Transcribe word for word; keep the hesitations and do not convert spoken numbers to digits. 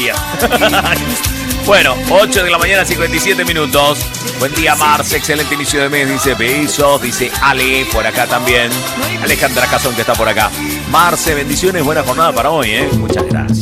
día. Bueno, ocho de la mañana, cincuenta y siete minutos. Buen día, Marce. Excelente inicio de mes. Dice besos. Dice Ale por acá también. Alejandra Cazón que está por acá. Marce, bendiciones. Buena jornada para hoy, ¿eh? Muchas gracias.